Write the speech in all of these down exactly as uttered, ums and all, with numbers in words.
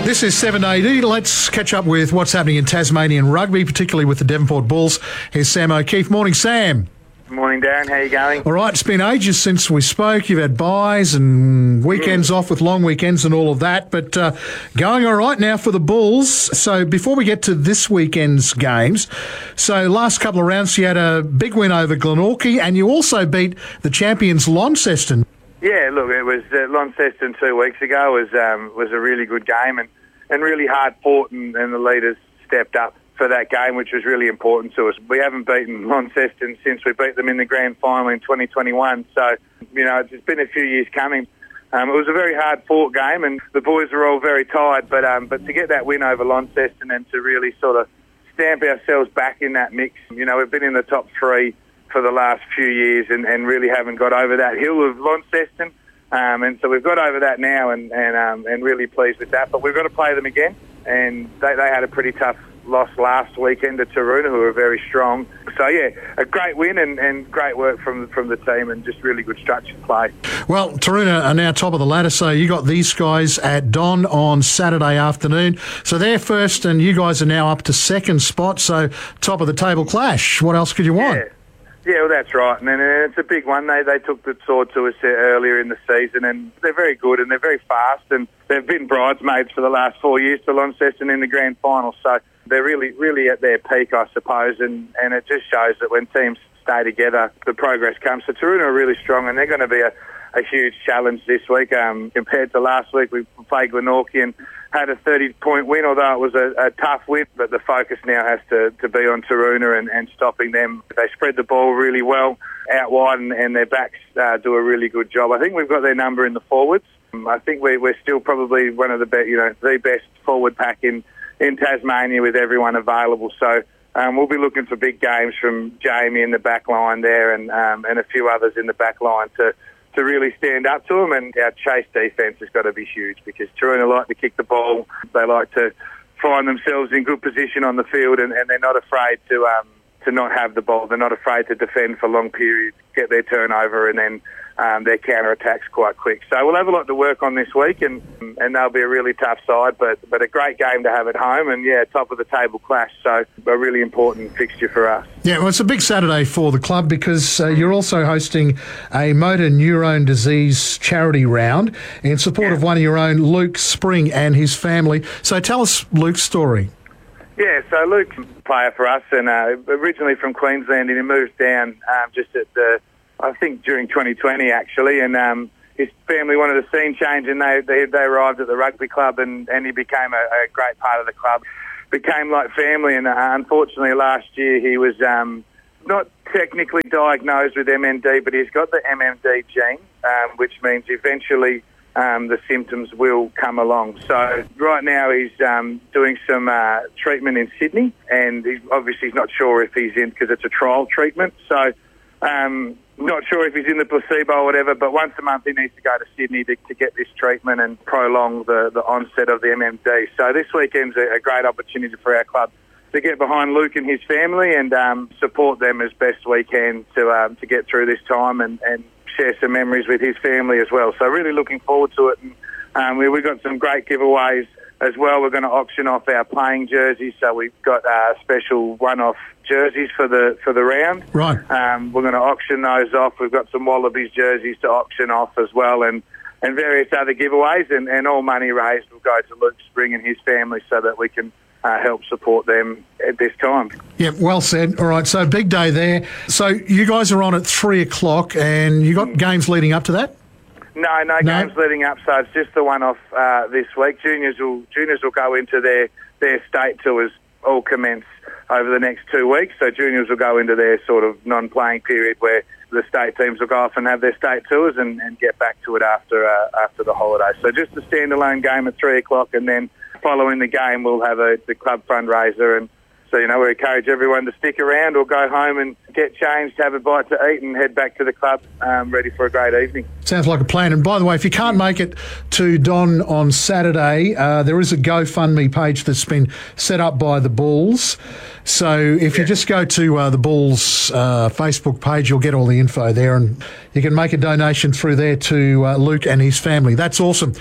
This is seven A D. Let's catch up with what's happening in Tasmanian rugby, particularly with the Devonport Bulls. Here's Sam O'Keefe. Morning, Sam. Morning, Darren. How are you going? All right, it's been ages since we spoke. You've had byes and weekends mm. off with long weekends and all of that, but uh, going all right now for the Bulls. So before we get to this weekend's games, so last couple of rounds you had a big win over Glenorchy and you also beat the champions Launceston. Yeah, look, it was uh, Launceston two weeks ago was um, was a really good game and, and really hard fought, and, and the leaders stepped up for that game, which was really important to us. We haven't beaten Launceston since we beat them in the grand final in twenty twenty-one, so, you know, it's been a few years coming. Um, it was a very hard-fought game, and the boys were all very tired, but um, but to get that win over Launceston and to really sort of stamp ourselves back in that mix, you know, we've been in the top three for the last few years and, and really haven't got over that hill of Launceston, um, and so we've got over that now and and, um, and really pleased with that, but we've got to play them again, and they, they had a pretty tough loss last weekend to Taroona, who are very strong. So, yeah, a great win and, and great work from from the team and just really good structured play. Well, Taroona are now top of the ladder, so you got these guys at Don on Saturday afternoon. So they're first and you guys are now up to second spot, so top of the table clash. What else could you want? Yeah. Yeah, well, that's right, and, and it's a big one. They they took the sword to us earlier in the season, and they're very good and they're very fast, and they've been bridesmaids for the last four years to Launceston in the grand final. So they're really, really at their peak, I suppose, and, and it just shows that when teams stay together, the progress comes. So Taroona are really strong, and they're going to be a, a huge challenge this week. Um, compared to last week, we played Glenorchy and had a thirty-point win, although it was a, a tough win, but the focus now has to, to be on Taroona and, and stopping them. They spread the ball really well out wide, and, and their backs uh, do a really good job. I think we've got their number in the forwards. Um, I think we, we're still probably one of the best, you know, the best forward pack in, in Tasmania with everyone available. So um, we'll be looking for big games from Jamie in the back line there and um, and a few others in the back line to to really stand up to them, and our chase defence has got to be huge because Taroona like to kick the ball. They like to find themselves in good position on the field, and, and they're not afraid to um, to not have the ball. They're not afraid to defend for long periods, get their turnover, and then um, their counter-attacks quite quick. So we'll have a lot to work on this week, and and they'll be a really tough side, but but a great game to have at home, and, yeah, top-of-the-table clash, so a really important fixture for us. Yeah, well, it's a big Saturday for the club because uh, you're also hosting a motor neurone disease charity round in support yeah. of one of your own, Luke Spring, and his family. So tell us Luke's story. Yeah, so Luke's a player for us, and uh, originally from Queensland, and he moved down um, just at the, I think during twenty twenty actually, and um, his family wanted a scene change, and they they, they arrived at the rugby club, and, and he became a, a great part of the club. Became like family, and uh, unfortunately last year he was um, not technically diagnosed with M M D, but he's got the M M D gene, um, which means eventually um, the symptoms will come along. So right now he's um, doing some uh, treatment in Sydney, and he's, obviously he's not sure if he's in, because it's a trial treatment, so um, not sure if he's in the placebo or whatever, but once a month he needs to go to Sydney to, to get this treatment and prolong the, the onset of the M M D. So this weekend's a, a great opportunity for our club to get behind Luke and his family and um, support them as best we can to um, to get through this time and, and share some memories with his family as well. So really looking forward to it. And um, we, we've got some great giveaways as well. We're going to auction off our playing jerseys, so we've got uh, special one-off jerseys for the for the round. Right. Um, we're going to auction those off. We've got some Wallabies jerseys to auction off as well, and, and various other giveaways, and, and all money raised will go to Luke Spring and his family so that we can uh, help support them at this time. Yeah, well said. All right, so big day there. So you guys are on at three o'clock, and you got mm. games leading up to that? No, no, no games leading up, so it's just the one-off uh, this week. Juniors will juniors will go into their, their state tours, all commence over the next two weeks. So juniors will go into their sort of non-playing period where the state teams will go off and have their state tours and, and get back to it after uh, after the holidays. So just a standalone game at three o'clock, and then following the game we'll have a the club fundraiser. And so, you know, we encourage everyone to stick around or go home and get changed, have a bite to eat, and head back to the club um, ready for a great evening. Sounds like a plan. And by the way, if you can't make it to Don on Saturday, uh, there is a GoFundMe page that's been set up by the Bulls. So if yeah. you just go to uh, the Bulls uh, Facebook page, you'll get all the info there, and you can make a donation through there to uh, Luke and his family. That's awesome.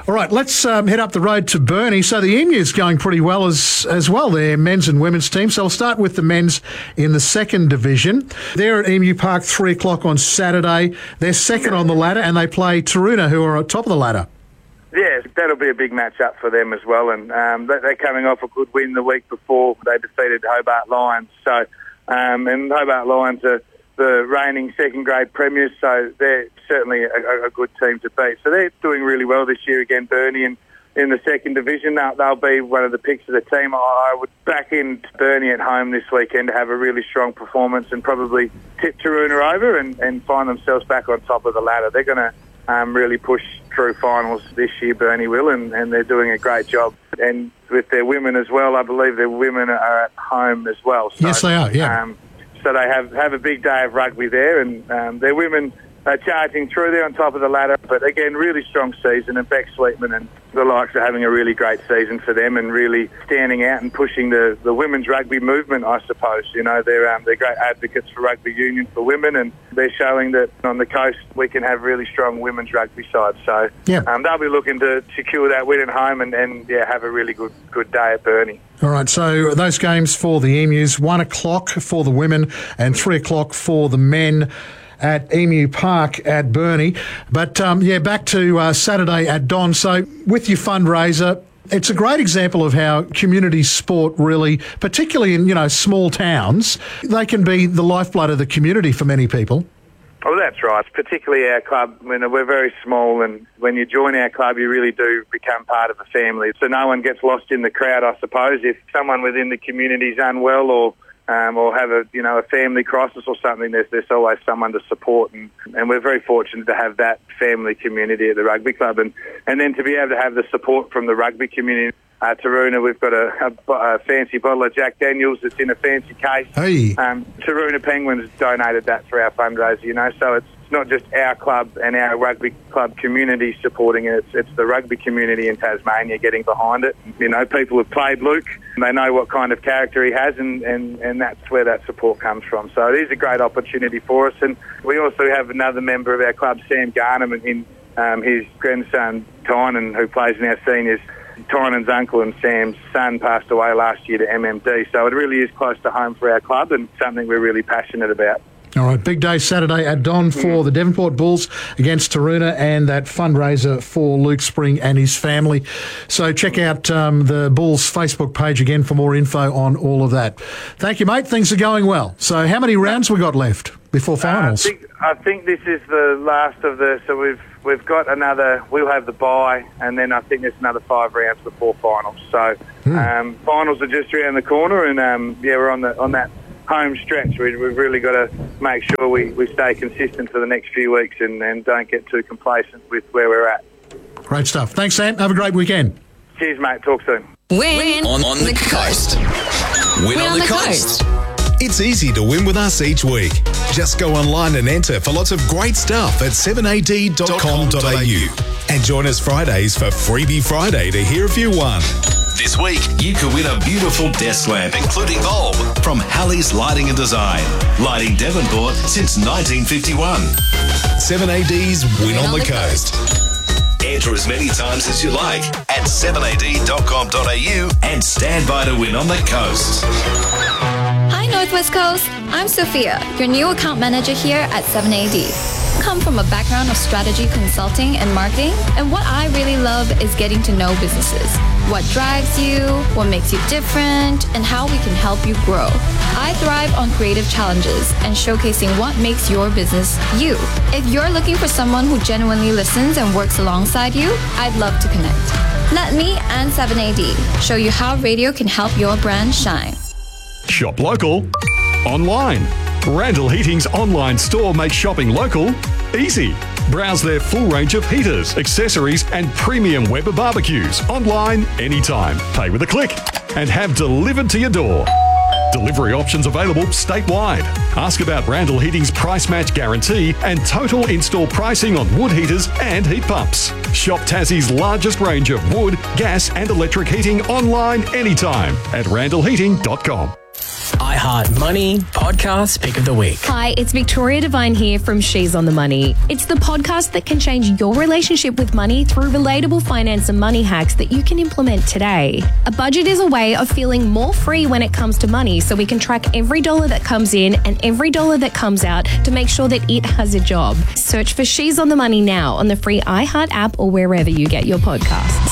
All right, let's um, head up the road to Burnie. So the Emu's going pretty well as as well, their men's and women's team. So we'll start with the men's in the second division. They're at Emu Park, three o'clock on Saturday. They're second on the ladder, and they play Taroona, who are at top of the ladder. Yeah, that'll be a big match-up for them as well. And um, they're coming off a good win the week before. They defeated Hobart Lions. So, um, and Hobart Lions are the reigning second-grade premiers, so they're certainly a, a good team to beat. So they're doing really well this year again, Burnie, and in the second division. They'll, they'll be one of the picks of the team. I would back in Burnie at home this weekend to have a really strong performance and probably tip Taroona over and, and find themselves back on top of the ladder. They're going to um, really push through finals this year, Burnie will, and, and they're doing a great job. And with their women as well, I believe their women are at home as well. So, yes, they are, yeah. Um, So they have, have a big day of rugby there, and um, their women are charging through there on top of the ladder. But again, really strong season, and Beck Sweetman and the likes are having a really great season for them and really standing out and pushing the, the women's rugby movement, I suppose. You know, they're, um, they're great advocates for rugby union for women, and they're showing that on the coast we can have really strong women's rugby sides. So yeah. um, they'll be looking to secure that win at home and, and yeah, have a really good, good day at Burnie. All right, so those games for the Emus, one o'clock for the women and three o'clock for the men at Emu Park at Burnie. But, um, yeah, back to uh, Saturday at Don. So with your fundraiser, it's a great example of how community sport really, particularly in, you know, small towns, they can be the lifeblood of the community for many people. Oh, that's right. Particularly our club. I mean, we're very small, and when you join our club, you really do become part of a family. So no one gets lost in the crowd, I suppose. If someone within the community is unwell or um, or have a you know a family crisis or something, there's there's always someone to support, and, and we're very fortunate to have that family community at the rugby club, and and then to be able to have the support from the rugby community. Uh, Taroona, we've got a, a, a fancy bottle of Jack Daniels that's in a fancy case. Hey. Um, Taroona Penguins donated that for our fundraiser, you know, so it's not just our club and our rugby club community supporting it, it's, it's the rugby community in Tasmania getting behind it. You know, people have played Luke, and they know what kind of character he has, and, and, and that's where that support comes from. So it is a great opportunity for us, and we also have another member of our club, Sam Garnham, in um, his grandson, Tynan, who plays in our seniors. Tynan's uncle and Sam's son passed away last year to M M D, so it really is close to home for our club and something we're really passionate about. All right, big day Saturday at Don for mm. the Devonport Bulls against Taroona, and that fundraiser for Luke Spring and his family. So check out um, the Bulls Facebook page again for more info on all of that. Thank you, mate. Things are going well. So how many rounds we got left before finals? Uh, I, think, I think this is the last of the... So we've we've got another... We'll have the bye, and then I think there's another five rounds before finals. So mm. um, finals are just around the corner, and um, yeah, we're on the on that home stretch. We, we've really got to make sure we, we stay consistent for the next few weeks and, and don't get too complacent with where we're at. Great stuff. Thanks, Sam. Have a great weekend. Cheers, mate. Talk soon. Win on, on the coast. Win, Win on, on the, the coast. coast. It's easy to win with us each week. Just go online and enter for lots of great stuff at seven a d dot com dot a u. And join us Fridays for Freebie Friday to hear if you won. This week, you could win a beautiful desk lamp, including bulb, from Halley's Lighting and Design. Lighting Devonport since nineteen fifty-one. seven A D's Win, Win on, on the, the Coast. coast. Enter as many times as you like at seven a d dot com dot a u and stand by to win on the coast. Hi, Northwest Coast. I'm Sophia, your new account manager here at seven A D. Come from a background of strategy consulting and marketing, and what I really love is getting to know businesses. What drives you, what makes you different, and how we can help you grow. I thrive on creative challenges and showcasing what makes your business you. If you're looking for someone who genuinely listens and works alongside you, I'd love to connect. Let me and seven A D show you how radio can help your brand shine. Shop local, online. Randall Heating's online store makes shopping local easy. Browse their full range of heaters, accessories, and premium Weber barbecues online anytime. Pay with a click and have delivered to your door. Delivery options available statewide. Ask about Randall Heating's price match guarantee and total install pricing on wood heaters and heat pumps. Shop Tassie's largest range of wood, gas, and electric heating online anytime at randall heating dot com. iHeart Money Podcast Pick of the Week. Hi, it's Victoria Devine here from She's on the Money. It's the podcast that can change your relationship with money through relatable finance and money hacks that you can implement today. A budget is a way of feeling more free when it comes to money, so we can track every dollar that comes in and every dollar that comes out to make sure that it has a job. Search for She's on the Money now on the free iHeart app or wherever you get your podcasts.